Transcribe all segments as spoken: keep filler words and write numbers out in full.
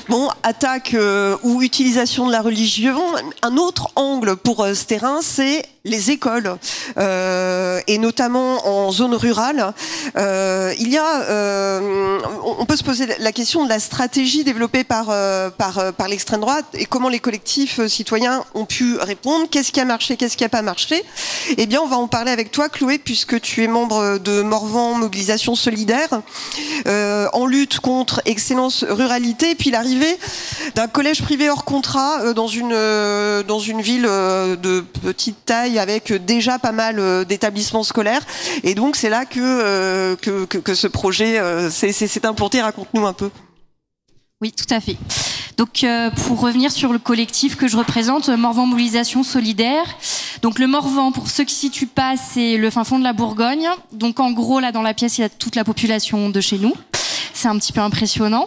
Bon, attaque euh, ou utilisation de la religion. Un autre angle pour euh, ce terrain, c'est les écoles, euh, et notamment en zone rurale. Euh, il y a, euh, on peut se poser la question de la stratégie développée par euh, par par l'extrême droite et comment les collectifs citoyens ont pu répondre. Qu'est-ce qui a marché, qu'est-ce qui a pas marché? Eh bien, on va en parler avec toi, Chloé, puisque tu es membre de Morvan Mobilisation Solidaire, euh, en lutte contre Excellence Ruralité, et puis l'arrivée d'un collège privé hors contrat euh, dans une euh, dans une ville euh, de petite taille, avec déjà pas mal d'établissements scolaires. Et donc, c'est là que, euh, que, que, que ce projet euh, s'est implanté. Raconte-nous un peu. Oui, tout à fait. Donc, euh, pour revenir sur le collectif que je représente, Morvan Mobilisation Solidaire. Donc, le Morvan, pour ceux qui ne situent pas, c'est le fin fond de la Bourgogne. Donc, en gros, là, dans la pièce, il y a toute la population de chez nous. C'est un petit peu impressionnant.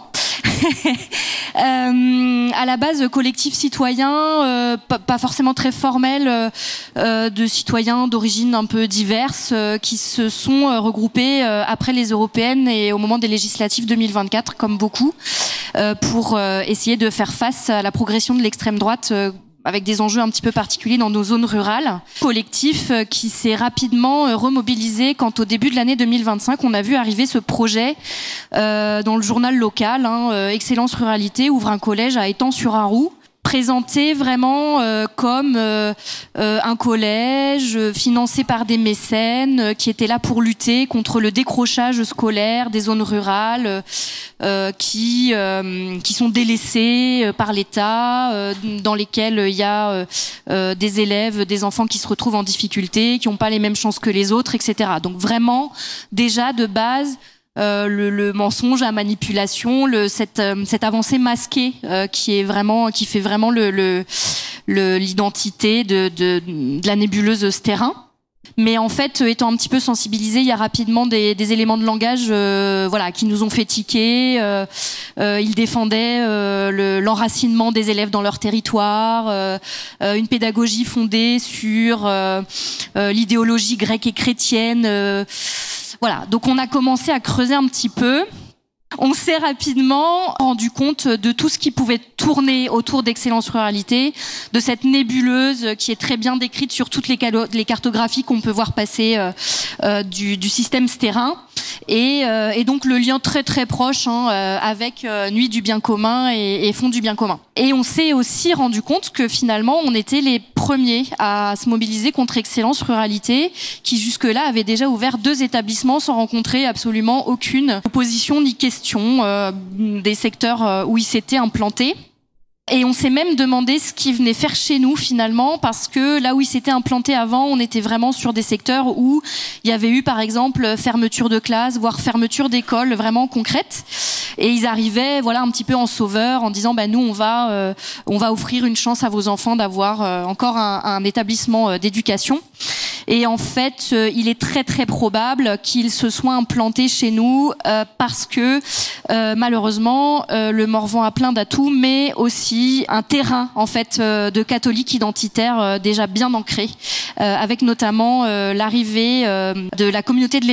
euh, à la base, collectif citoyen, euh, pas, pas forcément très formel, euh, de citoyens d'origine un peu diverses, euh, qui se sont euh, regroupés euh, après les européennes et au moment des législatives deux mille vingt-quatre, comme beaucoup, euh, pour euh, essayer de faire face à la progression de l'extrême droite, euh, avec des enjeux un petit peu particuliers dans nos zones rurales. Collectif qui s'est rapidement remobilisé quand au début de l'année deux mille vingt-cinq, on a vu arriver ce projet euh, dans le journal local, hein, Excellence Ruralité ouvre un collège à Étang-sur-Arroux, présenté vraiment euh, comme euh, euh, un collège euh, financé par des mécènes euh, qui était là pour lutter contre le décrochage scolaire des zones rurales euh, qui euh, qui sont délaissées euh, par l'État, euh, dans lesquelles il y a euh, euh, des élèves, des enfants qui se retrouvent en difficulté, qui n'ont pas les mêmes chances que les autres, et cetera. Donc vraiment, déjà de base, Euh, le, le mensonge, la manipulation, le, cette, euh, cette avancée masquée euh, qui est vraiment, qui fait vraiment le, le, le, l'identité de, de, de la nébuleuse ce terrain. Mais en fait, étant un petit peu sensibilisé, il y a rapidement des, des éléments de langage, euh, voilà, qui nous ont fait tiquer. Euh, euh, ils défendaient euh, le, l'enracinement des élèves dans leur territoire, euh, euh, une pédagogie fondée sur euh, euh, l'idéologie grecque et chrétienne. Euh, Voilà, donc on a commencé à creuser un petit peu. On s'est rapidement rendu compte de tout ce qui pouvait tourner autour d'Excellence Ruralité, de cette nébuleuse qui est très bien décrite sur toutes les, les cartographies qu'on peut voir passer euh, euh, du, du système Stérin. Et, euh, et donc le lien très très proche hein, euh, avec euh, Nuit du bien commun et, et Fonds du bien commun. Et on s'est aussi rendu compte que finalement on était les premiers à se mobiliser contre Excellence Ruralité, qui jusque-là avait déjà ouvert deux établissements sans rencontrer absolument aucune opposition ni question euh, des secteurs où ils s'étaient implantés. Et on s'est même demandé ce qu'ils venaient faire chez nous finalement, parce que là où ils s'étaient implantés avant, on était vraiment sur des secteurs où il y avait eu par exemple fermeture de classe, voire fermeture d'école vraiment concrète. Et ils arrivaient voilà un petit peu en sauveur, en disant bah nous on va euh, on va offrir une chance à vos enfants d'avoir euh, encore un, un établissement euh, d'éducation. Et en fait, euh, il est très très probable qu'ils se soient implantés chez nous euh, parce que euh, malheureusement euh, le Morvan a plein d'atouts, mais aussi un terrain en fait euh, de catholiques identitaires euh, déjà bien ancré, euh, avec notamment euh, l'arrivée euh, de la communauté de